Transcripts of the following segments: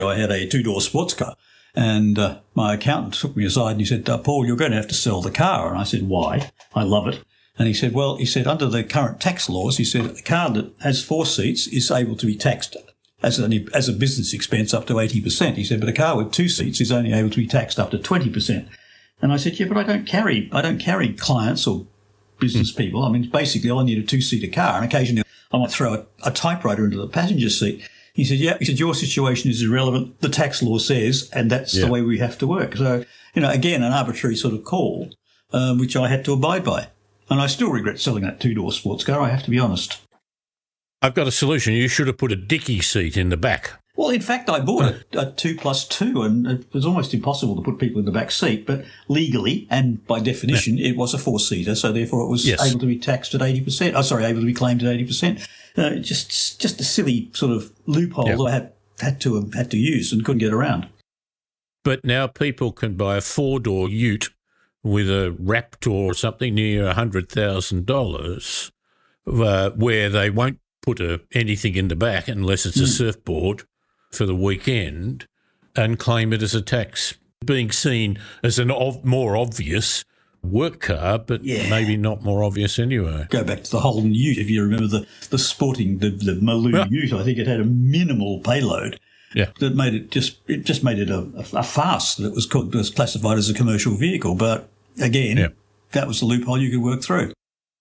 I had a two-door sports car, and my accountant took me aside and he said, Paul, you're going to have to sell the car. And I said, why? I love it. And he said, well, under the current tax laws, he said, a car that has 4 seats is able to be taxed as a business expense up to 80%. He said, but a car with 2 seats is only able to be taxed up to 20%. And I said, yeah, but I don't carry clients or business people. I mean, basically, I need a 2-seater car, and occasionally I might throw a typewriter into the passenger seat. He said, yeah. He said, your situation is irrelevant. The tax law says, and that's the way we have to work. So, again, an arbitrary sort of call, which I had to abide by. And I still regret selling that 2-door sports car, I have to be honest. I've got a solution. You should have put a dicky seat in the back. Well, in fact, I bought a 2+2, and it was almost impossible to put people in the back seat. But legally and by definition, it was a 4-seater, so therefore it was able to be taxed at 80%. Able to be claimed at 80%. Just a silly sort of loophole that I had to use and couldn't get around. But now people can buy a 4-door ute with a Raptor or something near $100,000, where they won't put anything in the back unless it's a surfboard for the weekend, and claim it as a tax, being seen as a more obvious work car, but maybe not more obvious anyway. Go back to the Holden ute, if you remember the sporting, the Maloo ute. I think it had a minimal payload. Yeah, that made it just made it a farce that it was classified as a commercial vehicle. But again, that was the loophole you could work through.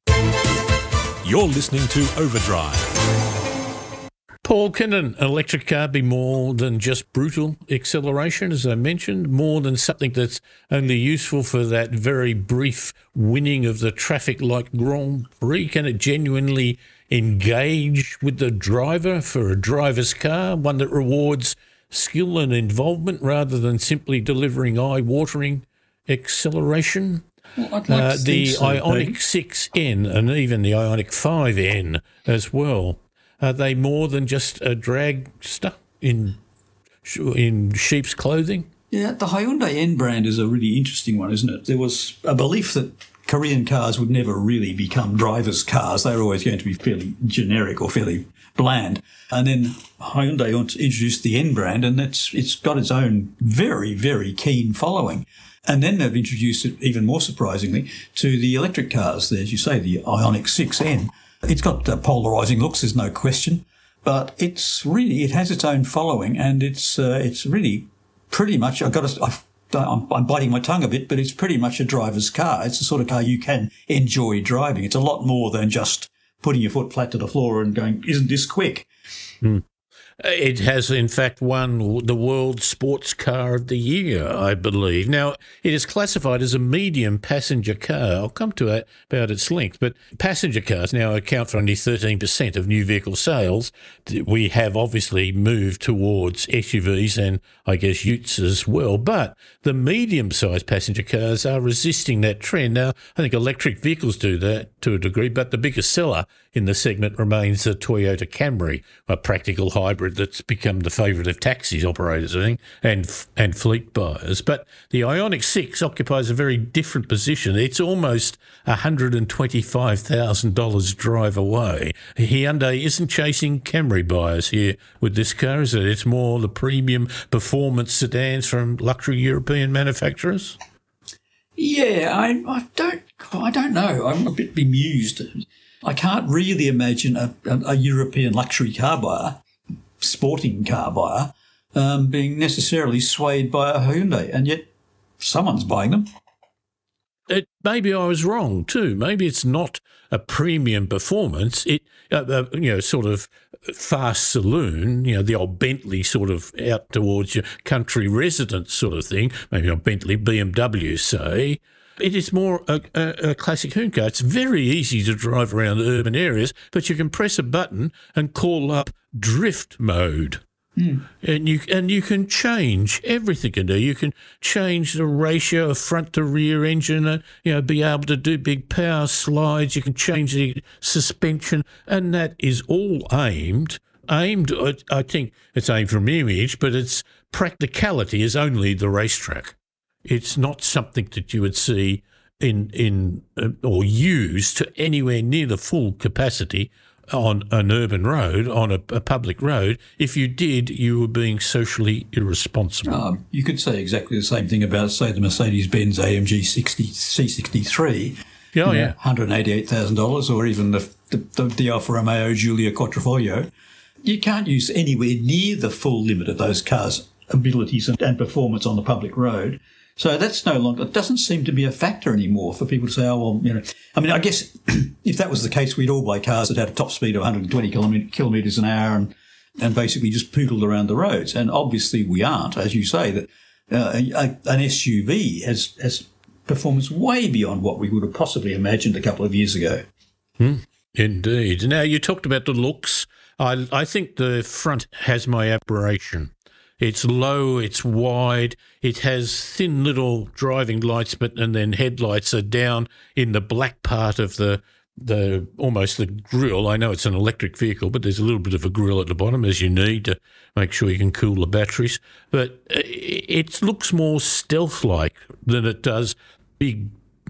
You're listening to Overdrive. Paul, can an electric car be more than just brutal acceleration, as I mentioned, more than something that's only useful for that very brief winning of the traffic light Grand Prix? Can it genuinely engage with the driver for a driver's car, one that rewards skill and involvement rather than simply delivering eye-watering acceleration? Well, I'd like to the so, Ioniq 6N and even the Ioniq 5N as well. Are they more than just a dragster in sheep's clothing? Yeah, the Hyundai N brand is a really interesting one, isn't it? There was a belief that Korean cars would never really become drivers' cars. They were always going to be fairly generic or fairly bland. And then Hyundai introduced the N brand, and it's got its own very, very keen following. And then they've introduced it, even more surprisingly, to the electric cars. As you say, the Ioniq 6N. It's got polarising looks, there's no question, but it has its own following, and it's really pretty much. I'm biting my tongue a bit, but it's pretty much a driver's car. It's the sort of car you can enjoy driving. It's a lot more than just putting your foot flat to the floor and going, "Isn't this quick?" It has, in fact, won the World Sports Car of the Year, I believe. Now, it is classified as a medium passenger car. I'll come to it about its length, but passenger cars now account for only 13% of new vehicle sales. We have obviously moved towards SUVs and, I guess, utes as well, but the medium-sized passenger cars are resisting that trend. Now, I think electric vehicles do that to a degree, but the biggest seller in the segment remains the Toyota Camry, a practical hybrid that's become the favourite of taxi operators, I think, and fleet buyers. But the Ioniq 6 occupies a very different position. It's almost $125,000 drive away. Hyundai isn't chasing Camry buyers here with this car, is it? It's more the premium performance sedans from luxury European manufacturers? Yeah, I don't know. I'm a bit bemused. I can't really imagine a European luxury car buyer, sporting car buyer, being necessarily swayed by a Hyundai, and yet someone's buying them. Maybe I was wrong too. Maybe it's not a premium performance. It, sort of fast saloon, the old Bentley sort of out towards your country residence sort of thing. Maybe not Bentley, BMW, say. It is more a classic hoon car. It's very easy to drive around urban areas, but you can press a button and call up drift mode. And you can change everything in there. You can change the ratio of front to rear engine, be able to do big power slides. You can change the suspension, and that is all aimed. I think it's aimed from image, but its practicality is only the racetrack. It's not something that you would see or use to anywhere near the full capacity on an urban road, on a public road. If you did, you were being socially irresponsible. You could say exactly the same thing about, say, the Mercedes-Benz AMG C63. Oh, yeah. $188,000, or even the Alfa Romeo Giulia Quattrofoglio. You can't use anywhere near the full limit of those cars' abilities and performance on the public road. So that's no longer, it doesn't seem to be a factor anymore for people to say, oh, well, you know, I mean, I guess if that was the case, we'd all buy cars that had a top speed of 120 kilometres an hour and basically just poodled around the roads. And obviously we aren't, as you say, that an SUV has performance way beyond what we would have possibly imagined a couple of years ago. Indeed. Now, you talked about the looks. I think the front has my admiration. It's low, it's wide, it has thin little driving lights, and then headlights are down in the black part of the almost the grille. I know it's an electric vehicle, but there's a little bit of a grille at the bottom, as you need to make sure you can cool the batteries. But it looks more stealth-like than it does big,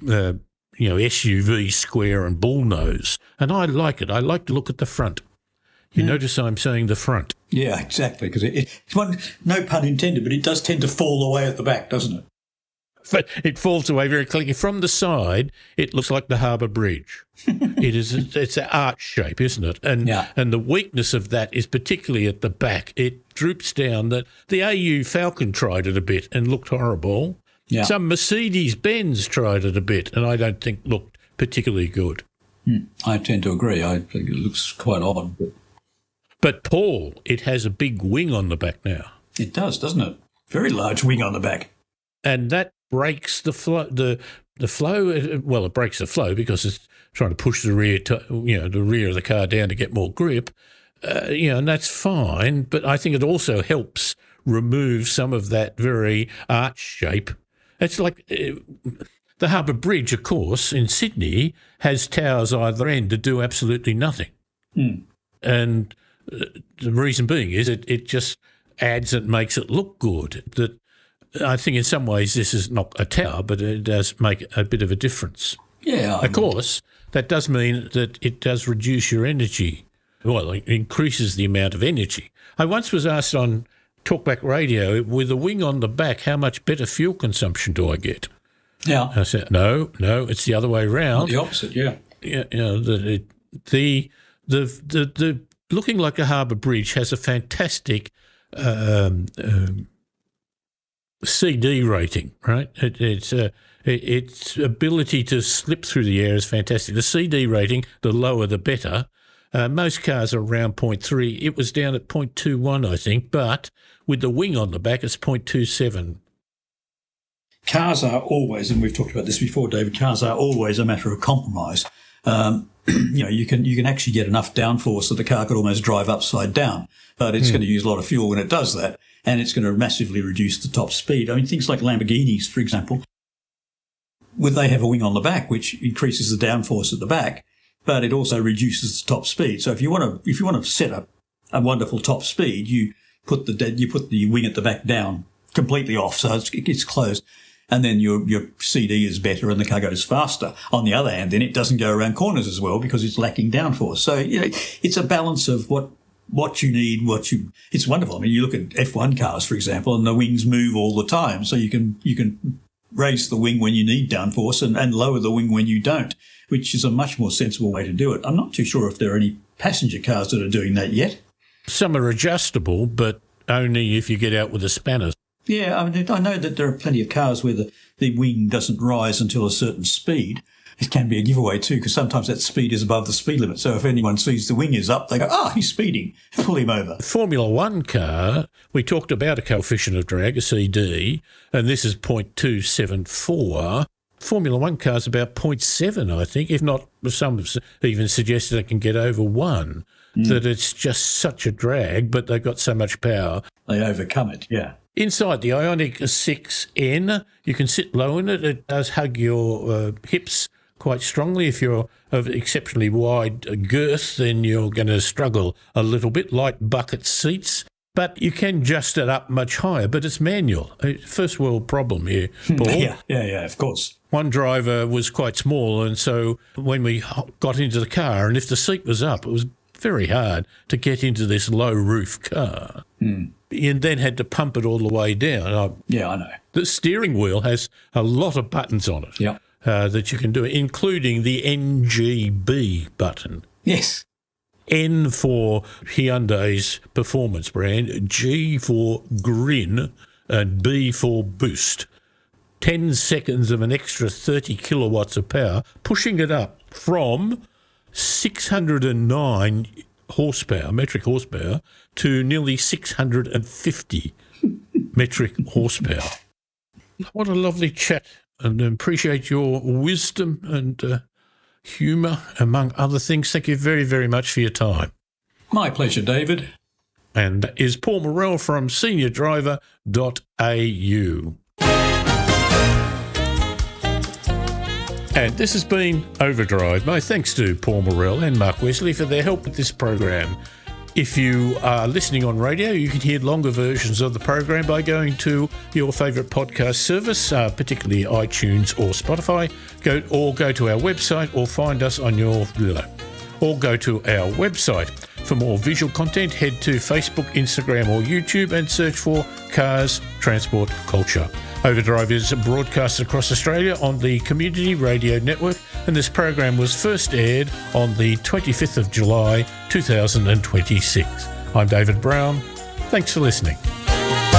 SUV square and bullnose. And I like it. I like to look at the front. You notice I'm saying the front. Yeah, exactly, because it's one, no pun intended, but it does tend to fall away at the back, doesn't it? But it falls away very quickly. From the side, it looks like the Harbour Bridge. It's an arch shape, isn't it? And the weakness of that is particularly at the back. It droops down. The AU Falcon tried it a bit and looked horrible. Yeah. Some Mercedes-Benz tried it a bit, and I don't think looked particularly good. I tend to agree. I think it looks quite odd. But Paul, it has a big wing on the back now. It does, doesn't it? Very large wing on the back. And that breaks the flow. The flow. Well, it breaks the flow because it's trying to push the rear of the car down to get more grip. And that's fine. But I think it also helps remove some of that very arch shape. It's like the Harbour Bridge, of course, in Sydney has towers either end that do absolutely nothing. And the reason being is it just adds and makes it look good. That I think in some ways this is not a tower, but it does make a bit of a difference. Yeah. Of course, that does mean that it does reduce your energy. Well, it increases the amount of energy. I once was asked on Talkback Radio, with a wing on the back, how much better fuel consumption do I get? Yeah. I said, no, it's the other way around. The opposite, yeah. The looking like a Harbour Bridge has a fantastic CD rating, right? Its ability to slip through the air is fantastic. The CD rating, the lower the better. Most cars are around 0.3. It was down at 0.21, I think, but with the wing on the back, it's 0.27. Cars are always, and we've talked about this before, David, cars are always a matter of compromise. You can actually get enough downforce that the car could almost drive upside down, but it's going to use a lot of fuel when it does that, and it's going to massively reduce the top speed. I mean, things like Lamborghinis, for example, they have a wing on the back, which increases the downforce at the back, but it also reduces the top speed. So if you want to set up a wonderful top speed, you put the wing at the back down completely off, so it's closed. And then your CD is better and the car goes faster. On the other hand, then it doesn't go around corners as well because it's lacking downforce. So, it's a balance of what you need, it's wonderful. I mean, you look at F1 cars, for example, and the wings move all the time. So you can raise the wing when you need downforce and lower the wing when you don't, which is a much more sensible way to do it. I'm not too sure if there are any passenger cars that are doing that yet. Some are adjustable, but only if you get out with a spanner. Yeah, I mean, I know that there are plenty of cars where the wing doesn't rise until a certain speed. It can be a giveaway too, because sometimes that speed is above the speed limit. So if anyone sees the wing is up, they go, he's speeding, pull him over. Formula One car, we talked about a coefficient of drag, a CD, and this is 0.274. Formula One car's about 0.7, I think, if not, some have even suggested it can get over 1, that it's just such a drag, but they've got so much power. They overcome it, yeah. Inside the Ioniq 6N, you can sit low in it. It does hug your hips quite strongly. If you're of exceptionally wide girth, then you're going to struggle a little bit. Light bucket seats. But you can adjust it up much higher, but it's manual. First world problem here, Paul. Yeah, of course. One driver was quite small, and so when we got into the car, and if the seat was up, it was very hard to get into this low roof car. And then had to pump it all the way down. Yeah, I know. The steering wheel has a lot of buttons on it that you can do, including the NGB button. Yes. N for Hyundai's performance brand, G for grin, and B for boost. 10 seconds of an extra 30 kilowatts of power, pushing it up from 609 horsepower, metric horsepower, to nearly 650 metric horsepower. What a lovely chat, and appreciate your wisdom and humour, among other things. Thank you very, very much for your time. My pleasure, David. And that is Paul Morrell from seniordriver.au. And this has been Overdrive. My thanks to Paul Morrell and Mark Wesley for their help with this program. If you are listening on radio, you can hear longer versions of the program by going to your favourite podcast service, particularly iTunes or Spotify. Go to our website or find us on your... or go to our website. For more visual content, head to Facebook, Instagram or YouTube and search for Cars, Transport, Culture. Overdrive is broadcast across Australia on the Community Radio Network, and this program was first aired on the 25th of July 2026. I'm David Brown. Thanks for listening.